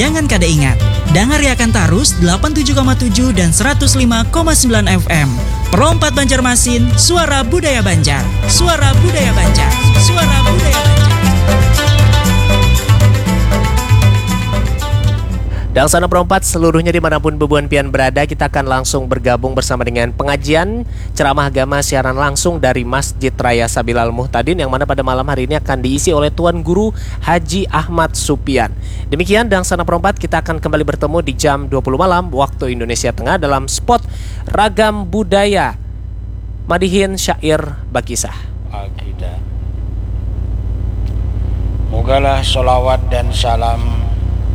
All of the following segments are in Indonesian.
Jangan kada ingat, dangariakan tarus 87,7 dan 105,9 FM. Pro 4 Banjarmasin, suara budaya Banjar. Suara budaya Banjar. Suara budaya Banjar. Dan sana perempat seluruhnya dimanapun bebuan pian berada, kita akan langsung bergabung bersama dengan pengajian ceramah agama siaran langsung dari Masjid Raya Sabil Al-Muhtadin, yang mana pada malam hari ini akan diisi oleh Tuan Guru Haji Ahmad Supian. Demikian dan sana perempat, kita akan kembali bertemu di jam 20 malam waktu Indonesia Tengah dalam spot Ragam Budaya Madihin Syair Bakisah. Akidah. Mogalah sholawat dan salam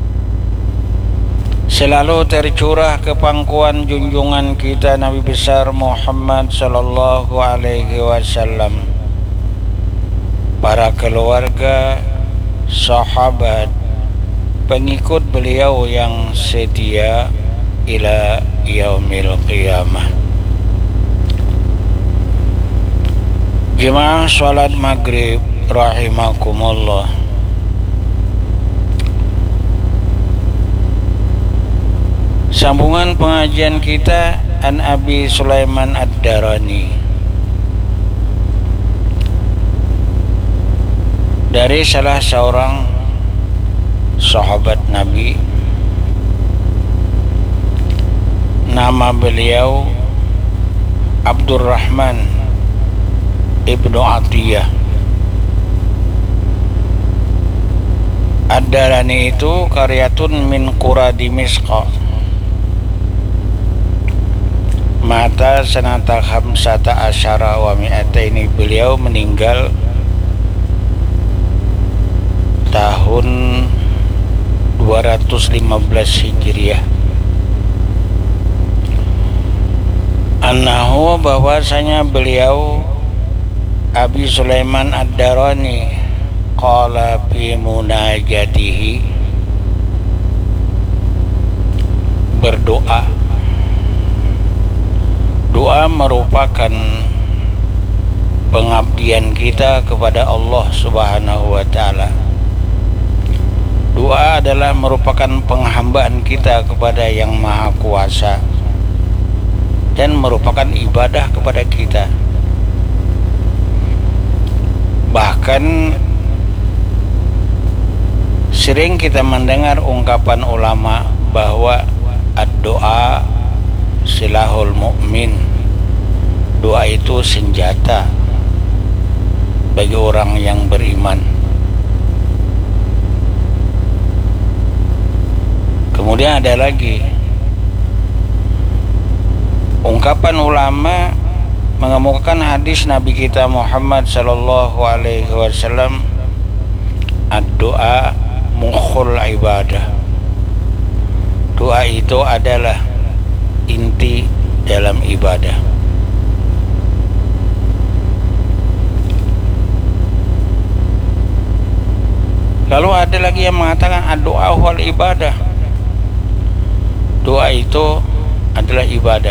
selalu tercurah ke pangkuan junjungan kita Nabi besar Muhammad sallallahu alaihi wasallam, para keluarga, sahabat, pengikut beliau yang setia ila yaumil qiyamah. Jemaah salat maghrib rahimakumullah. Sambungan pengajian kita An Abi Sulaiman Ad-Darani, dari salah seorang sahabat Nabi, nama beliau Abdurrahman Ibnu Atiyah. Ad-Darani itu qaryatun min qura Dimishq. Mata sanata khamsata asyara wa mi'ataini, beliau meninggal tahun 215 Hijriah. Annahu, bahwasanya beliau Abi Sulaiman Ad-Darani qala fi munajatihi, berdoa. Doa merupakan pengabdian kita kepada Allah Subhanahu wa ta'ala. Doa adalah merupakan penghambaan kita kepada Yang Maha Kuasa dan merupakan ibadah kepada kita. Bahkan sering kita mendengar ungkapan ulama bahwa ad-doa silahul mu'min, doa itu senjata bagi orang yang beriman. Kemudian ada lagi ungkapan ulama mengemukakan hadis Nabi kita Muhammad sallallahu alaihi wasallam, ad-doa mukhul ibadah. Doa itu adalah inti dalam ibadah. Lalu ada lagi yang mengatakan ad-doa wal ibadah. Doa itu adalah ibadah.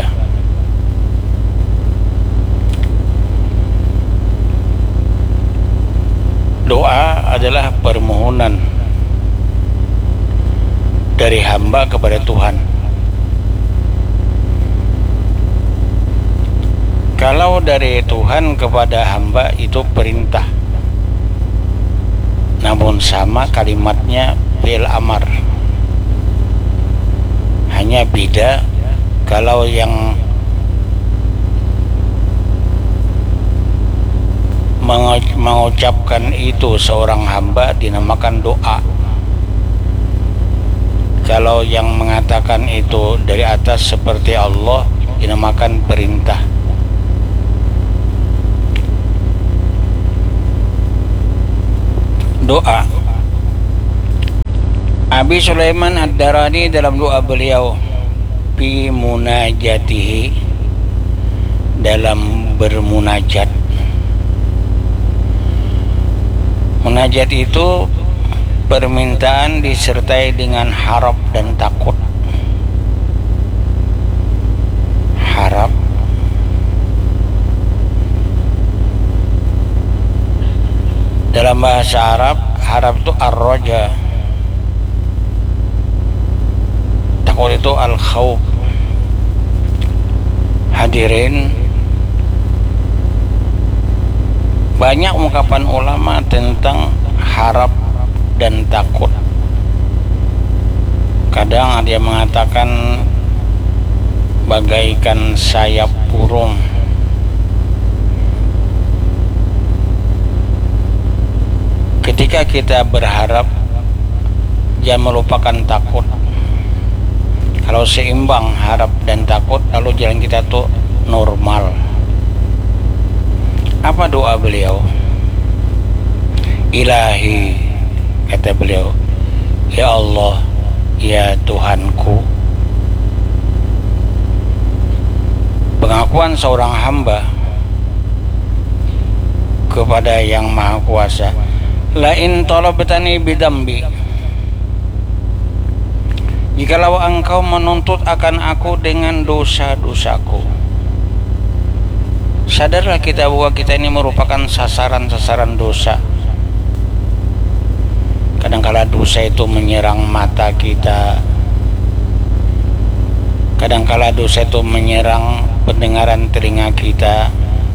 Doa adalah permohonan dari hamba kepada Tuhan. Kalau dari Tuhan kepada hamba itu perintah, namun sama kalimatnya fi'il amar. Hanya beda kalau yang mengucapkan itu seorang hamba dinamakan doa. Kalau yang mengatakan itu dari atas seperti Allah dinamakan perintah. Doa. Abi Sulaiman Ad-Darani dalam doa beliau fi munajatihi, dalam bermunajat. Munajat itu permintaan disertai dengan harap dan takut. Harap, dalam bahasa Arab, harap itu ar-raja. yaitu al-khawf. Hadirin, banyak ungkapan ulama tentang harap dan takut. Kadang ada yang mengatakan bagaikan sayap burung. Ketika kita berharap, jangan melupakan takut. Kalau seimbang harap dan takut, lalu jalan kita tuh normal. Apa doa beliau? Ilahi, kata beliau, ya Allah, ya Tuhanku. Pengakuan seorang hamba kepada Yang Maha Kuasa, la in talabtani bidambi, jikalau engkau menuntut akan aku dengan dosa-dosaku. Sadarlah kita bahwa kita ini merupakan sasaran-sasaran dosa. Kadangkala dosa itu menyerang mata kita, kadangkala dosa itu menyerang pendengaran telinga kita,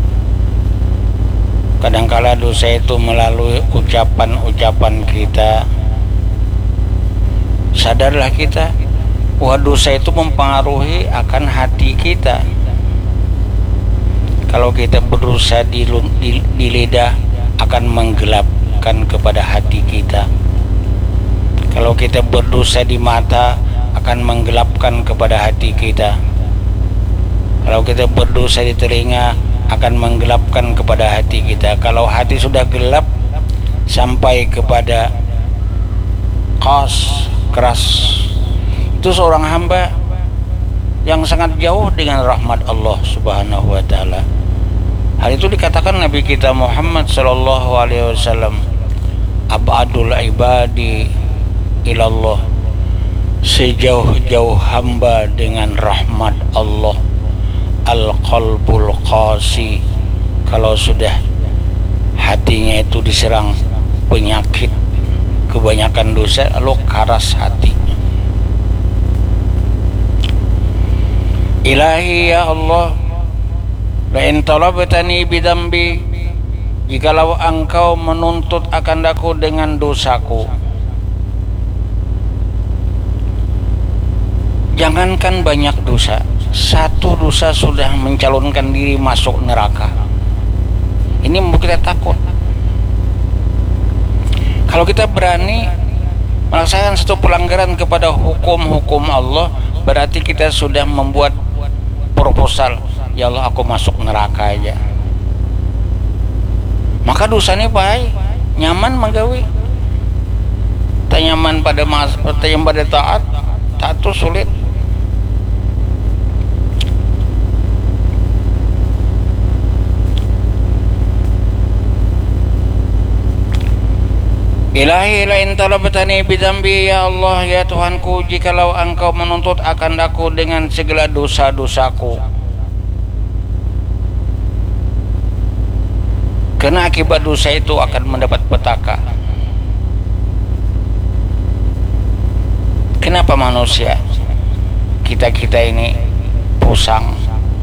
kadangkala dosa itu melalui ucapan-ucapan kita. Sadarlah kita bahwa dosa itu mempengaruhi akan hati kita. Kalau kita berusaha di lidah, akan menggelapkan kepada hati kita. Kalau kita berdosa di mata, akan menggelapkan kepada hati kita. Kalau kita berdosa di telinga, akan menggelapkan kepada hati kita. Kalau hati sudah gelap sampai kepada keras, itu seorang hamba yang sangat jauh dengan rahmat Allah Subhanahu wa taala. Hal itu dikatakan Nabi kita Muhammad sallallahu alaihi wasallam, abadul ibadi ilallah, sejauh-jauh hamba dengan rahmat Allah, al-qalbul qasi, kalau sudah hatinya itu diserang penyakit kebanyakan dosa, lalu keras hati. Ilahi, ya Allah, la in talabtani bidambi, jikalau engkau menuntut akan aku dengan dosaku. Jangankan banyak dosa, satu dosa sudah mencalonkan diri masuk neraka. Ini membuat kita takut. Kalau kita berani melaksanakan satu pelanggaran kepada hukum-hukum Allah, berarti kita sudah membuat proposal, ya Allah aku masuk neraka aja. Maka dosanya baik, nyaman magawi. Tak nyaman pada taat itu sulit. Ilahi, la in talabtani bidambi, ya Allah, ya Tuhanku, jikalau engkau menuntut akan aku dengan segala dosa-dosaku. Karena akibat dosa itu akan mendapat petaka. Kenapa manusia kita ini pusang?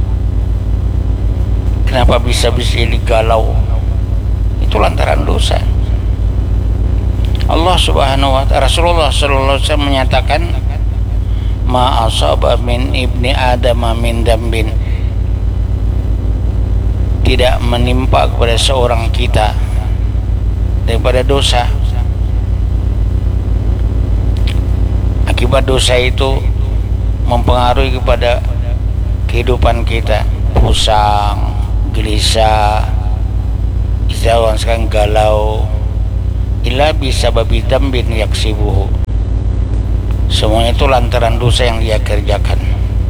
Kenapa bisa jadi galau? Itu lantaran dosa. Allah Subhanahu wa ta'ala, Rasulullah sallallahu alaihi wasallam menyatakan, ma asaba min ibni adam min dambin, tidak menimpa kepada seorang kita daripada dosa. Akibat dosa itu mempengaruhi kepada kehidupan kita, pusang, gelisah, istilah sekarang galau. Illa bisababi dambin yaksibuhu, semuanya itu lantaran dosa yang dia kerjakan.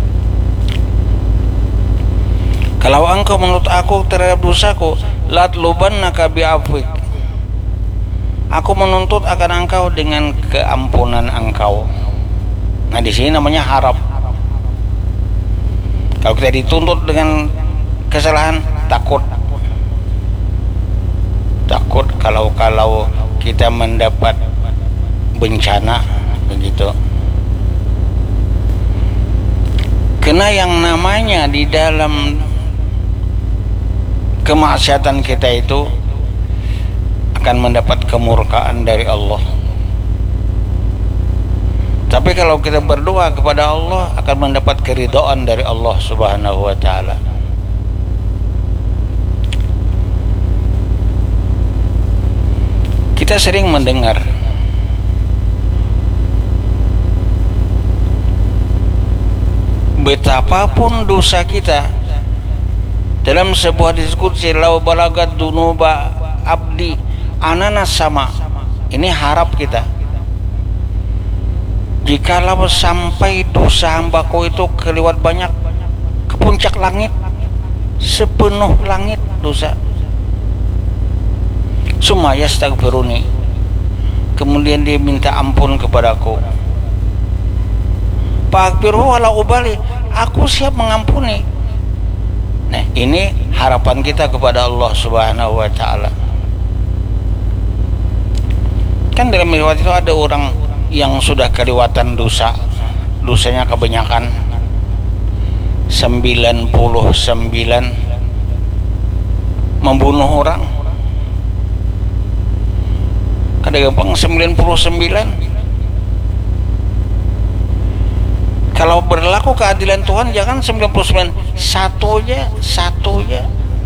Kalau engkau menurut aku terhadap dosaku, latlubannaka bi'afwik, aku menuntut akan engkau dengan keampunan engkau. Nah, di sini namanya harap. Kalau kita dituntut dengan kesalahan, takut kalau kita mendapat bencana begitu. Karena yang namanya di dalam kemaksiatan kita itu akan mendapat kemurkaan dari Allah. Tapi kalau kita berdoa kepada Allah akan mendapat keridhaan dari Allah Subhanahu wa taala. Kita sering mendengar betapapun dosa kita, dalam sebuah diskusi, lau balagat dunuba abdi ananas sama, ini harap kita, jikalau sampai dosa hambaku itu kelewat banyak ke puncak langit, sepenuh langit dosa, summa yastaghfiruni, kemudian dia minta ampun kepadaku, Faghfirhu wala ubali, aku siap mengampuni. Nah, ini harapan kita kepada Allah Subhanahu wa taala. Kan dalam riwayat itu ada orang yang sudah kelewatan dosa, dosanya kebanyakan 99, membunuh orang. Kan gampang 99. Kalau berlaku keadilan Tuhan jangan 99, satu aja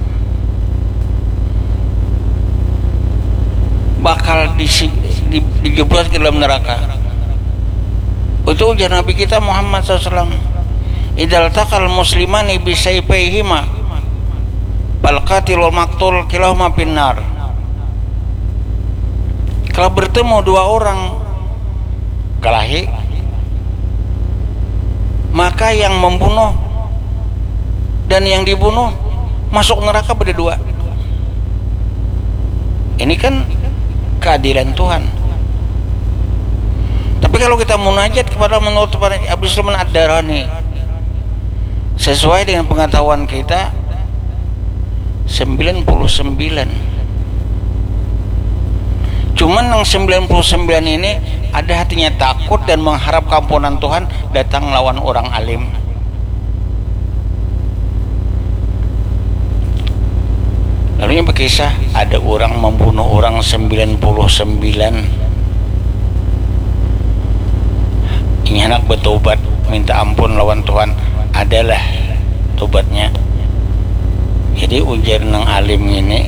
bakal dijeblos ke dalam neraka. Itu ujar Nabi kita Muhammad SAW. Idal taqal muslimani bisayfayhima fal qatil wal maqtul kilahuma finnar. Kalau bertemu dua orang kelahi, maka yang membunuh dan yang dibunuh masuk neraka berdua. Ini kan keadilan Tuhan. Tapi kalau kita munajat kepada menurut Abu Sulaiman Ad-Darani, sesuai dengan pengetahuan kita 99. Cuman yang 99 ini ada hatinya takut dan mengharap kampunan Tuhan, datang lawan orang alim. Lalu yang berkisah ada orang membunuh orang 99. Ini anak bertobat minta ampun lawan Tuhan, adalah tobatnya. Jadi ujar nang alim ini,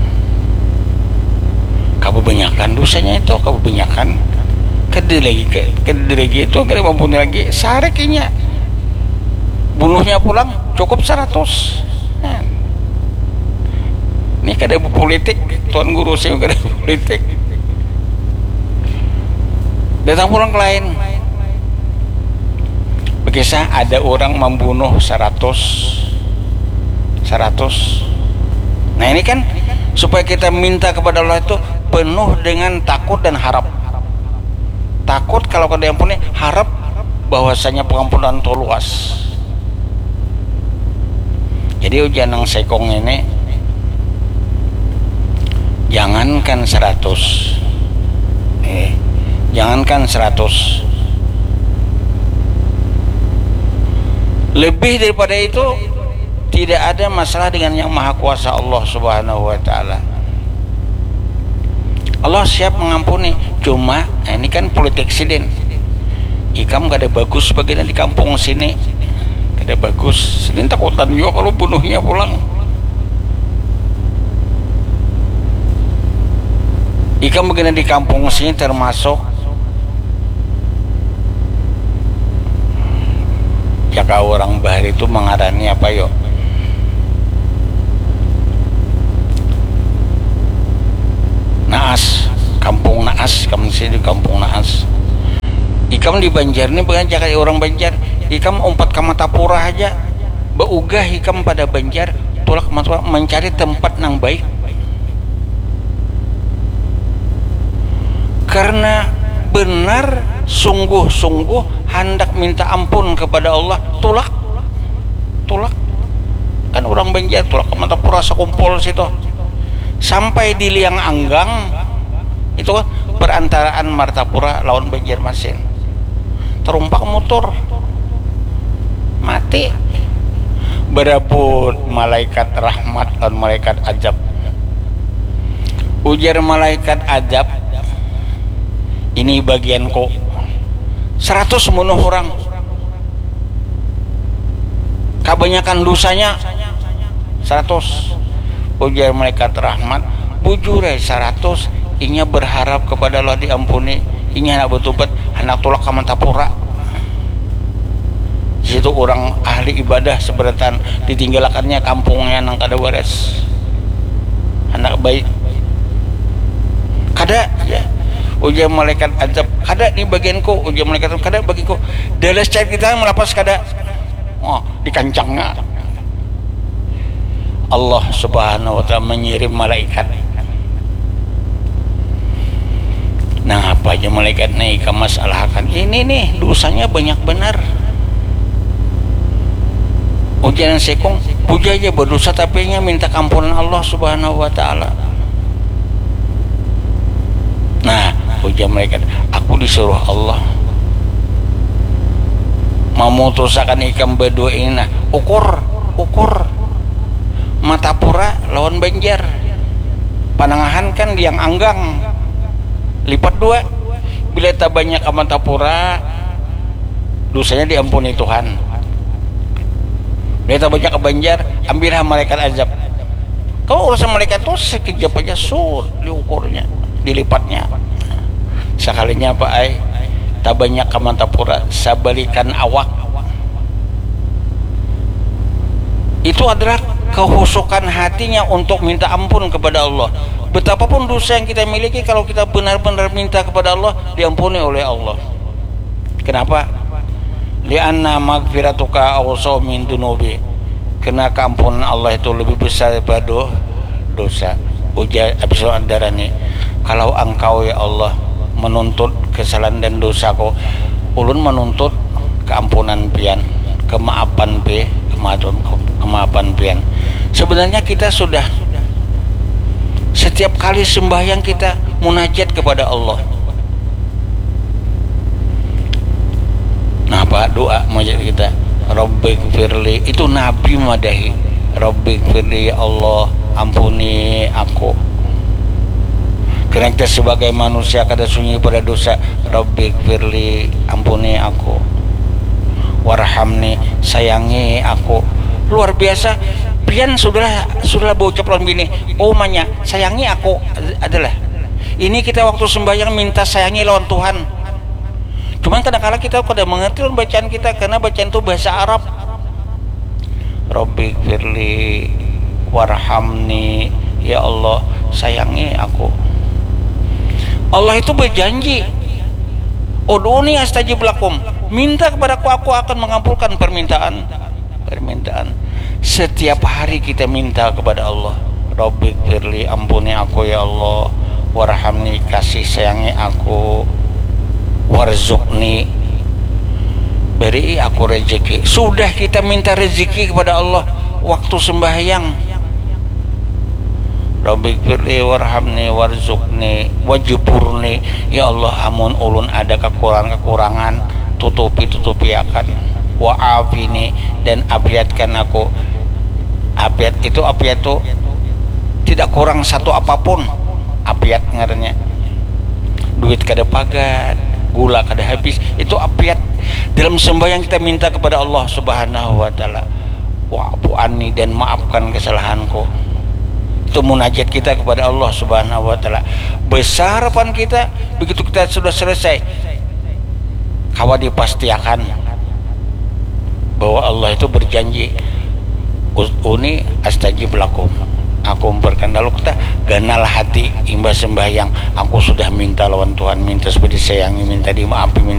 kebanyakan dosanya itu, kebanyakan kediri lagi itu kira membunuh lagi sarekinya, bunuhnya pulang cukup 100. Nah, ini kada politik, tuan guru saya kada politik, datang pulang ke lain. Berkisah ada orang membunuh 100. Nah ini kan supaya kita minta kepada Allah itu penuh dengan takut dan harap. Takut kalau kada ampuni, harap bahwasanya pengampunan itu luas. Jadi ujian yang sekong ini jangankan 100, jangankan 100, lebih daripada itu tidak ada masalah dengan yang maha kuasa Allah Subhanahu wa taala. Allah siap mengampuni. Cuma ini kan politik siden, ikam kada bagus bagian di kampung sini, kada bagus, sini takutan juga kalau bunuhnya pulang. Ikam bagian di kampung sini termasuk jaka orang bahar itu mengarani apa yo, Naas, kampung Naas, kamu sini kampung Naas. Ikam di Banjar ini bukan jaga orang Banjar, ikam umpat ke Matapura aja, beugah ikam pada Banjar, tulak Matapura mencari tempat yang baik. Karena benar sungguh-sungguh hendak minta ampun kepada Allah, tulak kan orang Banjar tulak ke Matapura sekumpul situ sampai di Liang Anggang itu kan perantaraan Martapura lawan Banjarmasin, terumpak motor. mati. Berebut malaikat rahmat dan malaikat azab. Ujar malaikat azab, ini bagianku. 100 bunuh orang. Kebanyakan dosanya 100. Ujar malaikat rahmat, bujur 100. Inya berharap kepada Allah diampuni. Inya anak betubat, anak tulak kamantapura. Situ orang ahli ibadah seberatan ditinggalkannya kampungnya nang kada waras. Anak baik. Kada ya. Ujar malaikat azab, kada di bagianku. Ujar malaikat azab, kada bagiku. Dalam cair kita melapas kada. Oh, dikancangnya. Allah Subhanahu wa taala mengirim malaikat. Nah, apa aja malaikat nih masalahkan ini nih dosanya banyak benar. Ujian sekong puja aja berdosa tapi nya minta ampunan Allah Subhanahu wa taala. Nah, ujian malaikat, aku disuruh Allah memutuskan ikam berdua ini. Nah, ukur mata pura lawan banjar. Panangahan kan yang anggang lipat 2. Bila tak banyak mata pura, dosanya diampuni Tuhan. Bila tak banyak banjar, ambillah malaikat azab. Kalau urusan malaikat itu sekejap aja diukurnya, dilipatnya. Sekalinya apa ay? Tak banyak mata pura, sabalikan awak. Itu adalah kehusukan hatinya untuk minta ampun kepada Allah. Betapapun dosa yang kita miliki, kalau kita benar-benar minta kepada Allah, diampuni oleh Allah. Kenapa? Lianna magfiratuka awsaw min dunubi. Karena keampunan Allah itu lebih besar daripada dosa. Ujar Absul Ad-Darani, kalau engkau ya Allah menuntut kesalahan dan dosaku, ulun menuntut keampunan pian, kemaafan pian. Sebenarnya kita sudah setiap kali sembahyang kita munajat kepada Allah. Nah, apa doa munajat kita? Rabbighfirli, itu Nabi madahi. Rabbighfirli, ya Allah ampuni aku. Karena kita sebagai manusia kada sunyi pada dosa. Rabbighfirli, ampuni aku. Warhamni, sayangi aku. Luar biasa. Pian sudah berucap lawan gini, omanya sayangi aku adalah. Ini kita waktu sembahyang minta sayangi lawan Tuhan. Cuman kadang-kadang kita kada mengerti lawan bacaan kita karena bacaan itu bahasa Arab. Rabbighfirli warhamni, ya Allah sayangi aku. Allah itu berjanji, ud'uni astajib lakum, minta kepadaku aku akan mengabulkan permintaan. Setiap hari kita minta kepada Allah, Rabbighfirli, ampuni aku ya Allah, warhamni, kasih sayangi aku, warzuqni, beri aku rezeki. Sudah kita minta rezeki kepada Allah waktu sembahyang. Rabbighfirli warhamni warzuqni wajburni, ya Allah amun ulun ada kekurangan tutupi akan, wa'afini, dan afiatkan aku. Afiat itu tidak kurang satu apapun. Afiat ngarannya. Duit kada pagat, gula kada habis, itu afiat. Dalam sembahyang kita minta kepada Allah Subhanahu wa taala, wa'fu anni, dan maafkan kesalahanku. Itu munajat kita kepada Allah Subhanahu wa taala. Besar harapan kita begitu kita sudah selesai, kawa dipastikan bahwa Allah itu berjanji, uni astajib lakum, aku memperkenal. Lalu kita ganal hati imbas sembahyang, aku sudah minta lawan Tuhan, minta seperti sayangi, minta dimaafi, minta